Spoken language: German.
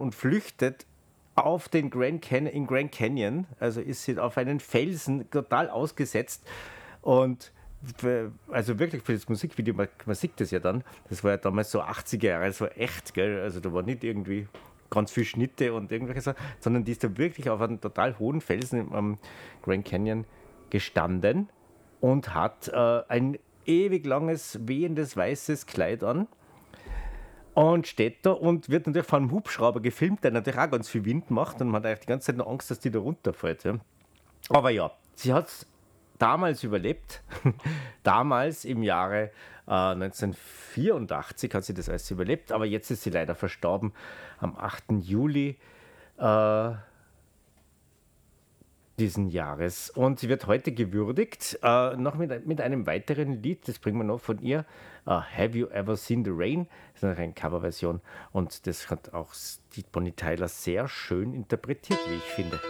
und flüchtet auf den in Grand Canyon. Also ist sie auf einen Felsen total ausgesetzt. Und also wirklich für das Musikvideo, man sieht das ja dann, das war ja damals so 80er Jahre, das war echt, gell? Also da war nicht irgendwie ganz viel Schnitte und irgendwelche Sachen, sondern die ist da wirklich auf einem total hohen Felsen am Grand Canyon gestanden und hat ein ewig langes, wehendes, weißes Kleid an und steht da und wird natürlich von einem Hubschrauber gefilmt, der natürlich auch ganz viel Wind macht und man hat eigentlich die ganze Zeit noch Angst, dass die da runterfällt. Ja. Aber ja, sie hat es damals überlebt. Damals im Jahre 1984 hat sie das alles überlebt, aber jetzt ist sie leider verstorben am 8. Juli diesen Jahres. Und sie wird heute gewürdigt, noch mit einem weiteren Lied, das bringen wir noch von ihr, Have You Ever Seen the Rain? Das ist eine Coverversion und das hat auch die Bonnie Tyler sehr schön interpretiert, wie ich finde.